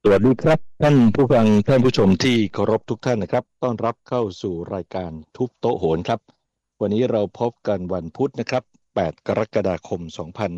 วัสดีครับท่านผู้ฟังท่านผู้ชมที่เคารพทุกท่านนะครับต้อนรับเข้าสู่รายการทุบโต๊ะโหนครับวันนี้เราพบกันวันพุธนะครับ8กรกฎาคม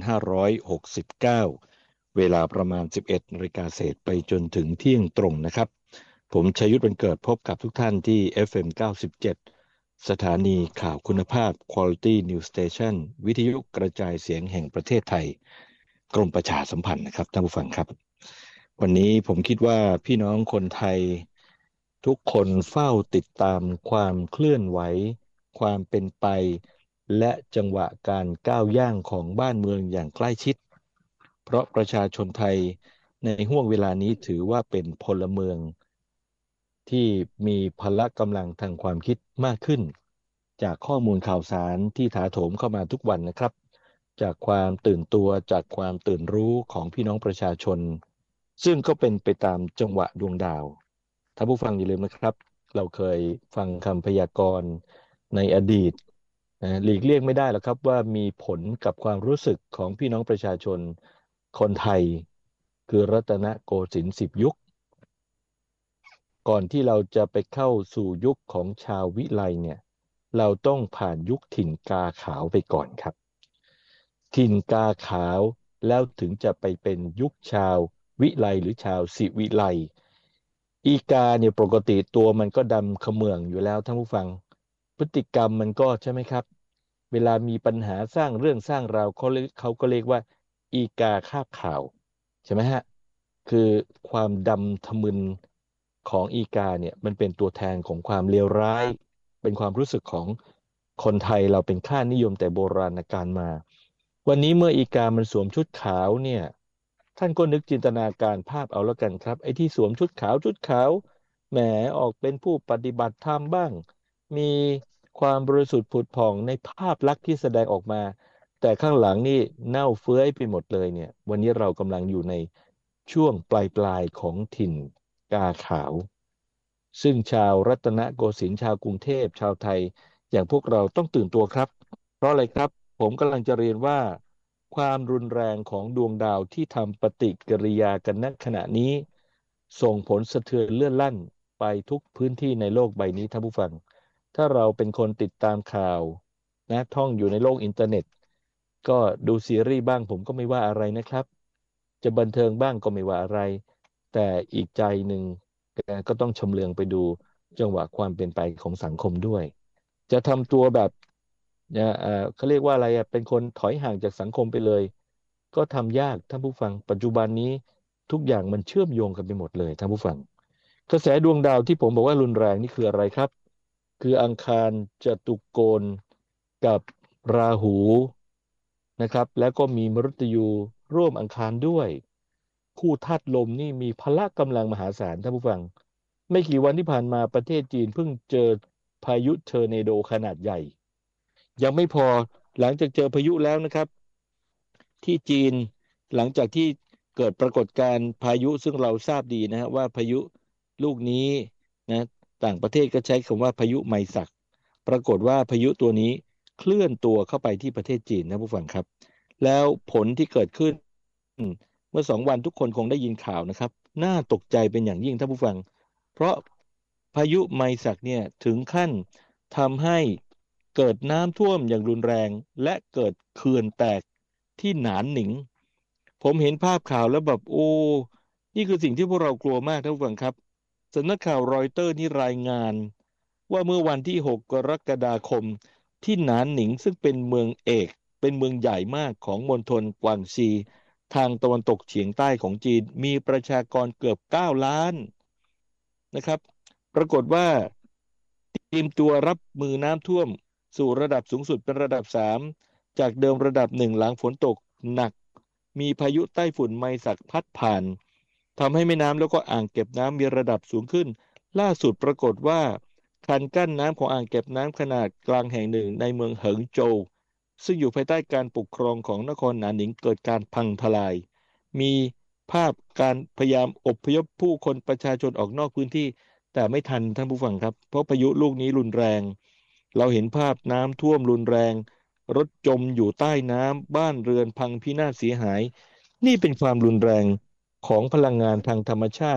2569เวลาประมาณ11 นาฬิกาเศษไปจนถึงเที่ยงตรงนะครับผมชัยยุทธบันเกิดพบกับทุกท่านที่ FM 97สถานีข่าวคุณภาพ Quality News Station วิทยุกระจายเสียงแห่งประเทศไทยกรมประชาสัมพันธ์นะครับท่านผู้ฟังครับวันนี้ผมคิดว่าพี่น้องคนไทยทุกคนเฝ้าติดตามความเคลื่อนไหวความเป็นไปและจังหวะการก้าวย่างของบ้านเมืองอย่างใกล้ชิดเพราะประชาชนไทยในห้วงเวลานี้ถือว่าเป็นพลเมืองที่มีพละกำลังทางความคิดมากขึ้นจากข้อมูลข่าวสารที่ถาโถมเข้ามาทุกวันนะครับจากความตื่นตัวจากความตื่นรู้ของพี่น้องประชาชนซึ่งก็เป็นไปตามจังหวะดวงดาวท่านผู้ฟังอย่าลืมนะครับเราเคยฟังคำพยากรณ์ในอดีตหลีกเลี่ยงไม่ได้หรอกครับว่ามีผลกับความรู้สึกของพี่น้องประชาชนคนไทยคือรัตนโกสินทร์10 ยุคก่อนที่เราจะไปเข้าสู่ยุคของชาววิไลเนี่ยเราต้องผ่านยุคถิ่นกาขาวไปก่อนครับถิ่นกาขาวแล้วถึงจะไปเป็นยุคชาววิไลหรือชาวสิวิไลอีกาเนี่ยปกติตัวมันก็ดำเขมืองอยู่แล้วท่านผู้ฟังพฤติกรรมมันก็ใช่ไหมครับเวลามีปัญหาสร้างเรื่องสร้างราวเขาก็เรียกว่าอีกาคาบขาวใช่ไหมฮะคือความดำทะมึนของอีกาเนี่ยมันเป็นตัวแทนของความเลวร้ายเป็นความรู้สึกของคนไทยเราเป็นค่านิยมแต่โบราณกาลมาวันนี้เมื่ออีกามันสวมชุดขาวเนี่ยท่านก็นึกจินตนาการภาพเอาแล้วกันครับไอ้ที่สวมชุดขาวแหมออกเป็นผู้ปฏิบัติธรรมบ้างมีความบริสุทธิ์ผุดผ่องในภาพลักษณ์ที่แสดงออกมาแต่ข้างหลังนี่เน่าเฟ้ยไปหมดเลยเนี่ยวันนี้เรากำลังอยู่ในช่วงปลายของถิ่นกาขาวซึ่งชาวรัตนโกสินทร์ชาวกรุงเทพชาวไทยอย่างพวกเราต้องตื่นตัวครับเพราะอะไรครับผมกำลังจะเรียนว่าความรุนแรงของดวงดาวที่ทำปฏิกิริยากันณขณะนี้ส่งผลสะเทือนเลื่อนลั่นไปทุกพื้นที่ในโลกใบนี้ท่านผู้ฟังถ้าเราเป็นคนติดตามข่าวนะท่องอยู่ในโลกอินเทอร์เน็ตก็ดูซีรีส์บ้างผมก็ไม่ว่าอะไรนะครับจะบันเทิงบ้างก็ไม่ว่าอะไรแต่อีกใจหนึ่งก็ต้องชำเลืองไปดูจังหวะความเป็นไปของสังคมด้วยจะทำตัวแบบเขาเรียกว่าอะไรอ่ะเป็นคนถอยห่างจากสังคมไปเลยก็ทำยากท่านผู้ฟังปัจจุบันนี้ทุกอย่างมันเชื่อมโยงกันไปหมดเลยท่านผู้ฟังกระแสดวงดาวที่ผมบอกว่ารุนแรงนี่คืออะไรครับคืออังคารจตุโกณกับราหูนะครับแล้วก็มีมฤตยูร่วมอังคารด้วยคู่ธาตุลมนี่มีพละกำลังมหาศาลท่านผู้ฟังไม่กี่วันที่ผ่านมาประเทศจีนเพิ่งเจอพายุเทอร์เนโดขนาดใหญ่ยังไม่พอหลังจากเจอพายุแล้วนะครับที่จีนหลังจากที่เกิดปรากฏการณ์พายุซึ่งเราทราบดีนะฮะว่าพายุลูกนี้นะต่างประเทศก็ใช้คำว่าพายุไมซักปรากฏว่าพายุตัวนี้เคลื่อนตัวเข้าไปที่ประเทศจีนนะผู้ฟังครับแล้วผลที่เกิดขึ้นเมื่อ2 วันทุกคนคงได้ยินข่าวนะครับน่าตกใจเป็นอย่างยิ่งท่านผู้ฟังเพราะพายุไมซักเนี่ยถึงขั้นทำให้เกิดน้ำท่วมอย่างรุนแรงและเกิดเขื่อนแตกที่หนานหนิงผมเห็นภาพข่าวแล้วแบบโอ้นี่คือสิ่งที่พวกเรากลัวมากท่านผู้ฟังครับสำนักข่าวรอยเตอร์นี่รายงานว่าเมื่อวันที่6กรกฎาคมที่หนานหนิงซึ่งเป็นเมืองเอกเป็นเมืองใหญ่มากของมณฑลกวางซีทางตะวันตกเฉียงใต้ของจีนมีประชากรเกือบ9 ล้านนะครับปรากฏว่าเตรียมตัวรับมือน้ำท่วมสู่ระดับสูงสุดเป็นระดับ3จากเดิมระดับ1หลังฝนตกหนักมีพายุใต้ฝุ่นไมสักพัดผ่านทำให้แม่น้ำแล้วก็อ่างเก็บน้ำมีระดับสูงขึ้นล่าสุดปรากฏว่าคันกั้นน้ำของอ่างเก็บน้ำขนาดกลางแห่งหนึ่งในเมืองเหิงโจวซึ่งอยู่ภายใต้การปกครองของนครหนานหนิงเกิดการพังทลายมีภาพการพยายามอพยพผู้คนประชาชนออกนอกพื้นที่แต่ไม่ทันท่านผู้ฟังครับเพราะพายุลูกนี้รุนแรงเราเห็นภาพน้ำท่วมรุนแรงรถจมอยู่ใต้น้ำบ้านเรือนพังพินาศเสียหายนี่เป็นความรุนแรงของพลังงานทางธรรมชาติ